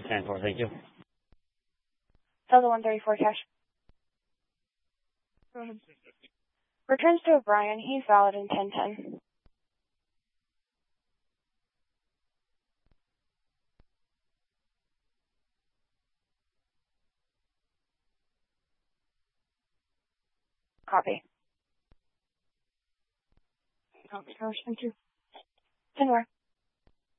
10-4, thank you. Delta 134 cash. Go ahead. Returns to O'Brien. He's valid in 10-10. Copy. Copy, Coach. Thank you. 10-4.